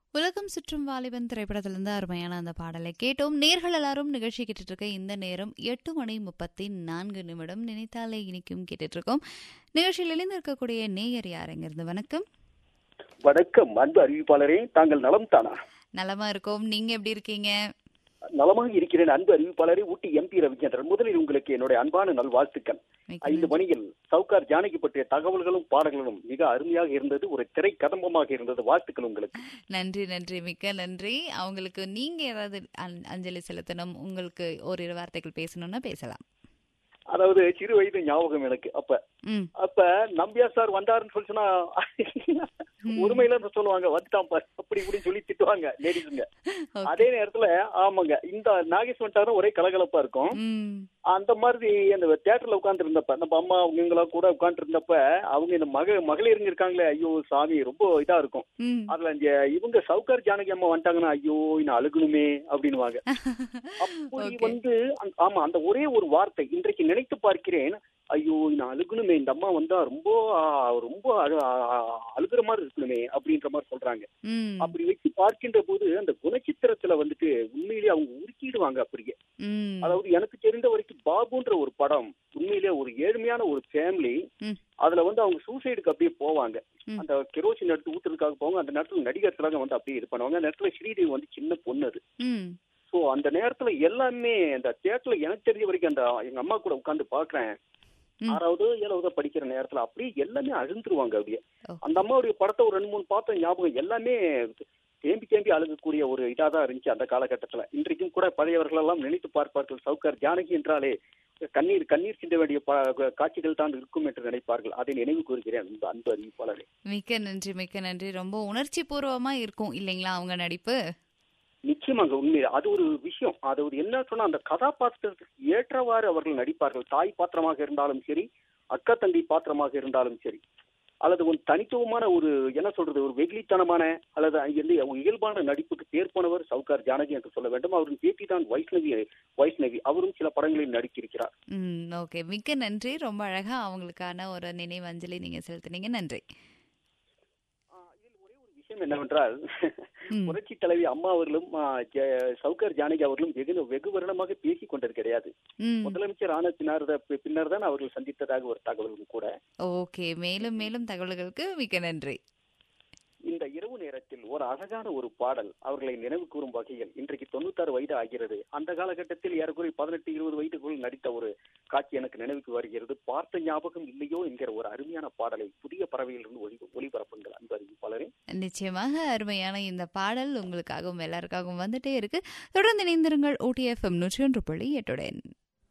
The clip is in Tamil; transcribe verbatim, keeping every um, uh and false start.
உலகம் சுற்றும் வாலிபன் திரைப்படத்திலிருந்து அருமையான அந்த பாடலை கேட்டோம். நேர்கள் எல்லாரும் நிகழ்ச்சி கேட்டுட்டு இருக்க இந்த நேரம் எட்டு மணி முப்பத்தி நான்கு நிமிடம். நினைத்தாலே இனிக்கும் கேட்டுட்டு இருக்கோம். நிகழ்ச்சியில் இணைந்திருக்கக்கூடிய நேயர் யாருங்கிறது? வணக்கம். வணக்கம் அன்பு அறிவிப்பாளரே, தாங்கள் நலம் தானா? நலமா இருக்கோம். நீங்க எப்படி இருக்கீங்க? நலமாக இருக்கிறேன் அன்பு அறிவிப்பாளரே. ஊட்டி எம்பி ரவிச்சந்திரன். முதலில் உங்களுக்கு என்னுடைய அன்பான நல்வாழ்த்துக்கள். ஐந்து மணியில் சவுகார் ஜானகி பற்றிய தகவல்களும் பாடல்களும் மிக அருமையாக இருந்தது. ஒரு திரை கதம்பமாக இருந்தது. வாழ்த்துக்கள் உங்களுக்கு. நன்றி நன்றி, மிக்க நன்றி. அவங்களுக்கு நீங்க ஏதாவது அஞ்சலி செலுத்தணும், உங்களுக்கு ஒரு இரு வார்த்தைகள் பேசணும்னா பேசலாம். அதாவது சிறு வயது ஞாபகம் எனக்கு. அப்ப அப்ப நம்பியார் சார் வந்தாருன்னு சொல்லி சொன்னா உரிமையில சொல்லுவாங்க, வந்துட்டான் பாரு அப்படி இப்படின்னு சொல்லி திட்டுவாங்க லேடிஸுங்க. அதே நேரத்துல ஆமாங்க, இந்த நாகேஷ் வந்துட்டாரும் ஒரே கலகலப்பா இருக்கும். அந்த மாதிரி அந்த தியேட்டர்ல உட்கார்ந்து இருந்தப்ப நம்ம அம்மா அவங்களா கூட உட்கார்ந்து இருந்தப்ப அவங்க இந்த மக மகளிருங்க இருக்காங்களே, ஐயோ சாமி ரொம்ப இதா இருக்கும். அதுல இந்த இவங்க சவுகார் ஜானகி அம்மா வந்துட்டாங்கன்னா ஐயோ இன்னும் அழுகணுமே அப்படின்னுவாங்க. அப்படி வந்து ஆமா அந்த ஒரே ஒரு வார்த்தை இன்றைக்கு நினைத்து பார்க்கிறேன். ஐயோ நான் அழுகணுமே, இந்த அம்மா வந்தா ரொம்ப ரொம்ப அழுகுற மாதிரி இருக்கணுமே அப்படின்ற மாதிரி சொல்றாங்க. அப்படி வச்சு பார்க்கின்ற போது அந்த குணச்சித்திரத்துல வந்துட்டு உண்மையிலேயே அவங்க உருக்கிடுவாங்க அப்படியே. அதாவது எனக்கு தெரிந்த வரைக்கும் பாபுன்ற ஒரு படம் உண்மையிலேயே ஒரு ஏழ்மையான ஒரு ஃபேமிலி. அதுல வந்து அவங்க சூசைடுக்கு அப்படியே போவாங்க. அந்த கெரோசின் எடுத்து ஊத்துறதுக்காக போவாங்க. அந்த நேரத்துல நடிகர் திலகம் வந்து அப்படியே இது பண்ணுவாங்க. அந்த நேரத்துல ஸ்ரீதேவி வந்து சின்ன பொண்ணு அது. சோ அந்த நேரத்துல எல்லாமே அந்த தியேட்டர்ல எனக்கு தெரிஞ்ச வரைக்கும் அந்த எங்க அம்மா கூட உட்காந்து பாக்குறேன். ஆறாவது ஏழாவது படிக்கிற நேரத்துல அப்படியே எல்லாமே அழுந்துருவாங்க. அப்படியே அந்த அம்மாவுடைய படத்தை ஒரு ரெண்டு மூணு பார்த்தோம் ஞாபகம். எல்லாமே தேம்பி தேம்பி அழுகக்கூடிய ஒரு இதாதான் இருந்துச்சு அந்த காலகட்டத்துல. இன்றைக்கும் கூட பழையவர்கள் எல்லாம் நினைத்து பார்ப்பார்கள், சவுகார் ஜானகி என்றாலே கண்ணீர் கண்ணீர் சிந்த வேண்டிய காட்சிகள் தான் இருக்கும் என்று நினைப்பார்கள். அதை நினைவு கூறுகிறேன் அந்த அன்பு அறிவிப்பாளரே. மிக்க நன்றி மிக்க நன்றி. ரொம்ப உணர்ச்சி பூர்வமா இருக்கும் இல்லைங்களா அவங்க நடிப்பு? நிச்சயமாங்க, உண்மையில அது ஒரு விஷயம். அது ஒரு என்ன சொன்னா அந்த கதாபாத்திரத்துக்கு ஏற்றவாறு அவர்கள் நடிப்பார்கள். தாய் பாத்திரமாக இருந்தாலும் சரி, அக்கா தங்கை பாத்திரமாக இருந்தாலும் சரி, அல்லது ஒரு தனித்துவமான ஒரு என்ன சொல்றது ஒரு வெகுளித்தனமான அல்லது இயல்பான நடிப்புக்கு பேர் போனவர் சவுகார் ஜானகி என்று சொல்ல வேண்டும். அவரின் பேட்டி தான் வைஷ்ணவி வைஷ்ணவி அவரும் சில படங்களில் நடித்திருக்கிறார். ம் ஓகே, மிக்க நன்றி. ரொம்ப அழகா அவங்களுக்கான ஒரு நினைவஞ்சலி நீங்க செலுத்தினீங்க. நன்றி. என்னவென்றால் புரட்சி தலைவி அம்மா அவர்களும் சவுகார் ஜானகி அவர்களும் வெகு வெகு வருடமாக பேசிக் கொண்டது கிடையாது. முதலமைச்சர் ஆன பின்னர் பின்னர் தான் அவர்கள் சந்தித்ததாக ஒரு தகவலும் கூட. ஓகே, மேலும் மேலும் தகவல்களுக்கு மிக்க நன்றி. இந்த இரவு நேரத்தில் ஒரு அழகான ஒரு பாடல் அவர்களை நினைவு கூறும் வகையில் இன்றைக்கு தொண்ணூத்தாறு வயது ஆகிறது. அந்த காலகட்டத்தில் ஏறக்குறை பதினெட்டு இருபது வயதுக்குள் நடித்த ஒரு காட்சி எனக்கு நினைவுக்கு வருகிறது. பார்த்த ஞாபகம் இல்லையோ என்கிற ஒரு அருமையான பாடலை புதிய பறவையிலிருந்து ஒளி ஒளிபரப்புங்கள் அன்பு அறிவிப்பாளரே. நிச்சயமாக அருமையான இந்த பாடல் உங்களுக்காகவும் எல்லாருக்காகவும் வந்துட்டே இருக்கு. தொடர்ந்து இணைந்திருங்கள். ஓ டி எஃப் எம் நூற்றி ஒன்று புள்ளி எட்டுடன்.